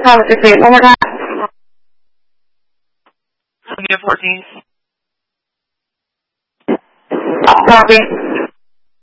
Tower 68, one more time. Unit 14. Copy.